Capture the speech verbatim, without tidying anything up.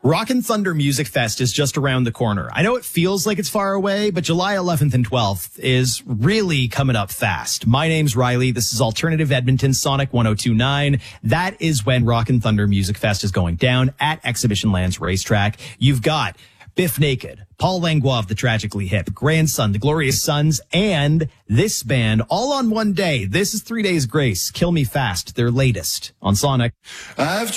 Rockin' Thunder Music Fest is just around the corner. I know it feels like it's far away, but July eleventh and twelfth is really coming up fast. My name's Riley. This is Alternative Edmonton Sonic one oh two point nine. That is when Rockin' Thunder Music Fest is going down at Exhibition Lands Racetrack. You've got Biff Naked, Paul Langlois of the Tragically Hip, Grandson, the Glorious Sons, and this band all on one day. This is Three Days Grace, Kill Me Fast, their latest on Sonic. I've